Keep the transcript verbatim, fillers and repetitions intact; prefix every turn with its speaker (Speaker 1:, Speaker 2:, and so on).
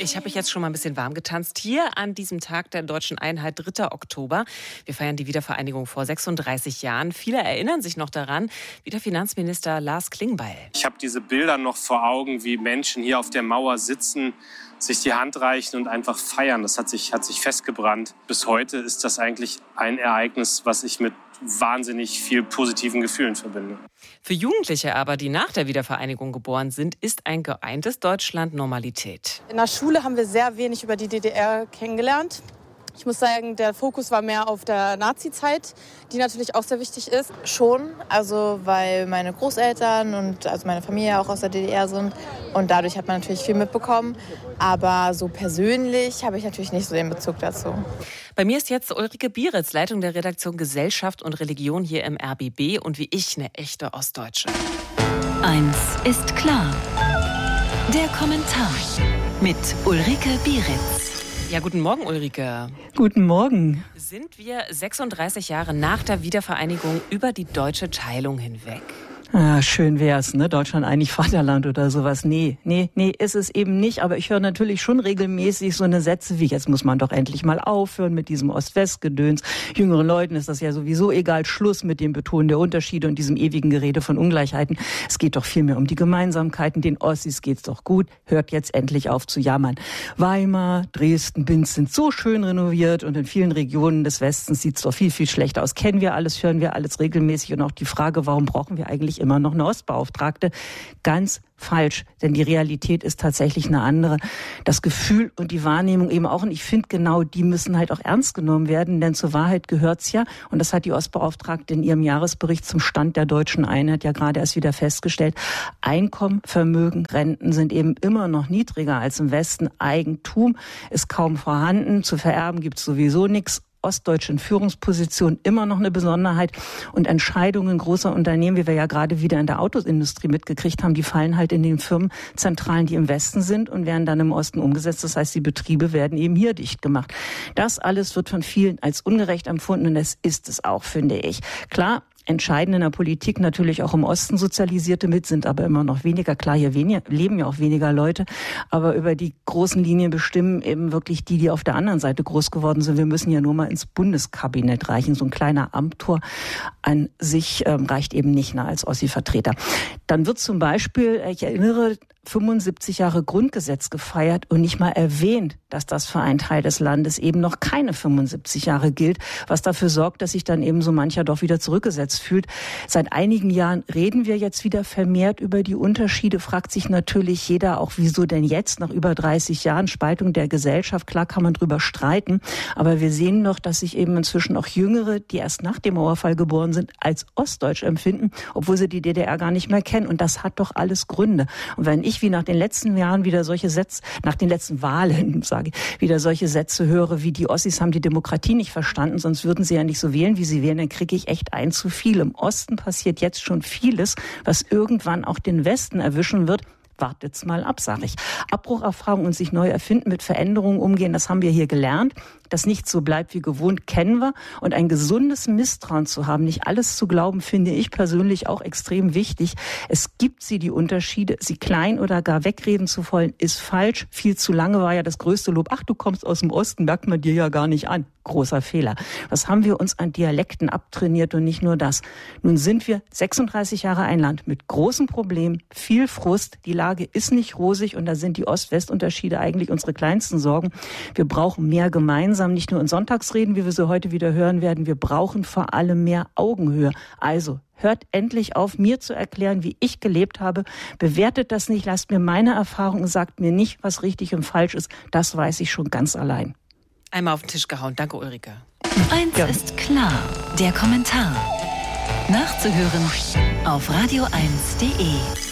Speaker 1: Ich habe mich jetzt schon mal ein bisschen warm getanzt. Hier an diesem Tag der deutschen Einheit, dritter Oktober. Wir feiern die Wiedervereinigung vor sechsunddreißig Jahren. Viele erinnern sich noch daran, wie der Finanzminister Lars Klingbeil.
Speaker 2: Ich habe diese Bilder noch vor Augen, wie Menschen hier auf der Mauer sitzen, sich die Hand reichen und einfach feiern. Das hat sich, hat sich festgebrannt. Bis heute ist das eigentlich ein Ereignis, was ich mit wahnsinnig viel positiven Gefühlen verbinde.
Speaker 1: Für Jugendliche aber, die nach der Wiedervereinigung geboren sind, ist ein geeintes Deutschland Normalität.
Speaker 3: In der Schule haben wir sehr wenig über die D D R kennengelernt. Ich muss sagen, der Fokus war mehr auf der Nazi-Zeit, die natürlich auch sehr wichtig ist.
Speaker 4: Schon, also weil meine Großeltern und also meine Familie auch aus der D D R sind und dadurch hat man natürlich viel mitbekommen. Aber so persönlich habe ich natürlich nicht so den Bezug dazu.
Speaker 1: Bei mir ist jetzt Ulrike Bieritz, Leitung der Redaktion Gesellschaft und Religion hier im R B B und wie ich eine echte Ostdeutsche.
Speaker 5: Eins ist klar. Der Kommentar mit Ulrike Bieritz.
Speaker 1: Ja, guten Morgen, Ulrike.
Speaker 6: Guten Morgen.
Speaker 1: Sind wir sechsunddreißig Jahre nach der Wiedervereinigung über die deutsche Teilung hinweg?
Speaker 6: Ah, schön wär's, ne? Deutschland eigentlich Vaterland oder sowas. Nee, nee, nee, ist es eben nicht. Aber ich höre natürlich schon regelmäßig so eine Sätze wie, jetzt muss man doch endlich mal aufhören mit diesem Ost-West-Gedöns. Jüngeren Leuten ist das ja sowieso egal. Schluss mit dem Betonen der Unterschiede und diesem ewigen Gerede von Ungleichheiten. Es geht doch viel mehr um die Gemeinsamkeiten. Den Ossis geht's doch gut. Hört jetzt endlich auf zu jammern. Weimar, Dresden, Binz sind so schön renoviert und in vielen Regionen des Westens sieht's doch viel, viel schlechter aus. Kennen wir alles, hören wir alles regelmäßig. Und auch die Frage, warum brauchen wir eigentlich immer noch eine Ostbeauftragte? Ganz falsch, denn die Realität ist tatsächlich eine andere. Das Gefühl und die Wahrnehmung eben auch. Und ich finde genau, die müssen halt auch ernst genommen werden, denn zur Wahrheit gehört's ja. Und das hat die Ostbeauftragte in ihrem Jahresbericht zum Stand der deutschen Einheit ja gerade erst wieder festgestellt. Einkommen, Vermögen, Renten sind eben immer noch niedriger als im Westen. Eigentum ist kaum vorhanden. Zu vererben gibt's sowieso nichts. Ostdeutsche in Führungspositionen immer noch eine Besonderheit. Und Entscheidungen großer Unternehmen, wie wir ja gerade wieder in der Autoindustrie mitgekriegt haben, die fallen halt in den Firmenzentralen, die im Westen sind und werden dann im Osten umgesetzt. Das heißt, die Betriebe werden eben hier dicht gemacht. Das alles wird von vielen als ungerecht empfunden und das ist es auch, finde ich. Klar, entscheidend in der Politik natürlich auch im Osten Sozialisierte mit, sind aber immer noch weniger. Klar, hier weniger, leben ja auch weniger Leute, aber über die großen Linien bestimmen eben wirklich die, die auf der anderen Seite groß geworden sind. Wir müssen ja nur mal ins Bundeskabinett reichen. So ein kleiner Amtor an sich ähm, reicht eben nicht mehr als Ossi-Vertreter. Dann wird zum Beispiel, ich erinnere, fünfundsiebzig Jahre Grundgesetz gefeiert und nicht mal erwähnt, dass das für einen Teil des Landes eben noch keine fünfundsiebzig Jahre gilt, was dafür sorgt, dass sich dann eben so mancher doch wieder zurückgesetzt fühlt. Seit einigen Jahren reden wir jetzt wieder vermehrt über die Unterschiede, fragt sich natürlich jeder auch, wieso denn jetzt nach über dreißig Jahren Spaltung der Gesellschaft? Klar kann man drüber streiten, aber wir sehen doch, dass sich eben inzwischen auch Jüngere, die erst nach dem Mauerfall geboren sind, als ostdeutsch empfinden, obwohl sie die D D R gar nicht mehr kennen. Und das hat doch alles Gründe. Und wenn ich wie nach den letzten Jahren wieder solche Sätze, nach den letzten Wahlen, sage ich, wieder solche Sätze höre, wie die Ossis haben die Demokratie nicht verstanden, sonst würden sie ja nicht so wählen, wie sie wählen, dann kriege ich echt ein zu viel. Im Osten passiert jetzt schon vieles, was irgendwann auch den Westen erwischen wird. Wartet's mal ab, sage ich. Abbrucherfahrung und sich neu erfinden, mit Veränderungen umgehen, das haben wir hier gelernt. Dass nichts so bleibt wie gewohnt, kennen wir. Und ein gesundes Misstrauen zu haben, nicht alles zu glauben, finde ich persönlich auch extrem wichtig. Es gibt sie, die Unterschiede. Sie klein oder gar wegreden zu wollen, ist falsch. Viel zu lange war ja das größte Lob. Ach, du kommst aus dem Osten, merkt man dir ja gar nicht an. Großer Fehler. Was haben wir uns an Dialekten abtrainiert und nicht nur das? Nun sind wir sechsunddreißig Jahre ein Land mit großen Problemen, viel Frust. Die Lage ist nicht rosig und da sind die Ost-West-Unterschiede eigentlich unsere kleinsten Sorgen. Wir brauchen mehr gemeinsam, nicht nur in Sonntagsreden, wie wir sie heute wieder hören werden. Wir brauchen vor allem mehr Augenhöhe. Also hört endlich auf, mir zu erklären, wie ich gelebt habe. Bewertet das nicht, lasst mir meine Erfahrungen, sagt mir nicht, was richtig und falsch ist. Das weiß ich schon ganz allein.
Speaker 1: Einmal auf den Tisch gehauen. Danke, Ulrike.
Speaker 5: Eins ja. ist klar, der Kommentar. Nachzuhören auf radio eins punkt de.